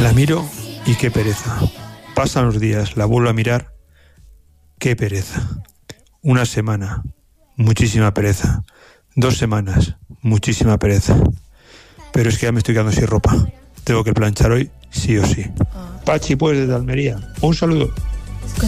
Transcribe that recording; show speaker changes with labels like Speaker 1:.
Speaker 1: La miro y qué pereza. Pasan los días, la vuelvo a mirar, qué pereza. Una semana, muchísima pereza. 2 semanas, muchísima pereza. Pero es que ya me estoy quedando sin ropa. Tengo que planchar hoy, sí o sí. Pachi, pues, desde Almería. Un saludo.